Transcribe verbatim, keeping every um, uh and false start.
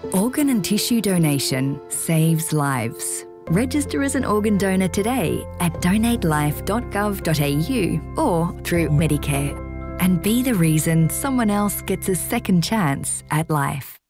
Organ and tissue donation saves lives. Register as an organ donor today at donate life dot gov dot a u or through Medicare, and be the reason someone else gets a second chance at life.